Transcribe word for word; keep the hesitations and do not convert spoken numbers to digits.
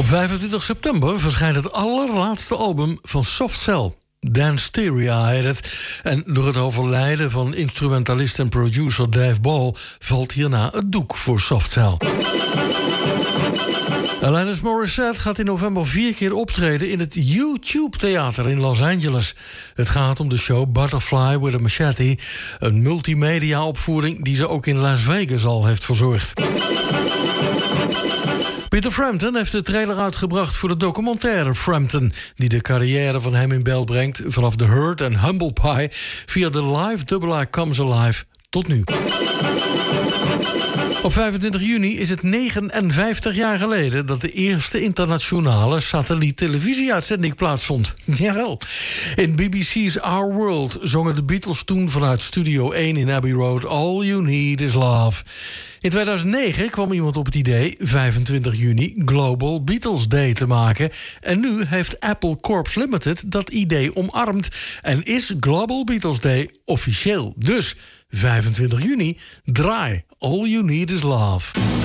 Op vijfentwintig september verschijnt het allerlaatste album van Soft Cell. Danceteria heet het. En door het overlijden van instrumentalist en producer Dave Ball valt hierna het doek voor Soft Cell. Alanis Morissette gaat in november vier keer optreden in het YouTube Theater in Los Angeles. Het gaat om de show Butterfly with a Machete, een multimedia-opvoering die ze ook in Las Vegas al heeft verzorgd. Peter Frampton heeft de trailer uitgebracht voor de documentaire Frampton, die de carrière van hem in beeld brengt vanaf The Hurt en Humble Pie via de Live Double I Comes Alive tot nu. Op vijfentwintig juni is het negenenvijftig jaar geleden dat de eerste internationale satelliet-televisieuitzending plaatsvond. Jawel. In B B C's Our World zongen de Beatles toen vanuit Studio één in Abbey Road All You Need Is Love. In tweeduizend negen kwam iemand op het idee vijfentwintig juni Global Beatles Day te maken. En nu heeft Apple Corps Limited dat idee omarmd en is Global Beatles Day officieel. Dus vijfentwintig juni, draai All You Need Is Love.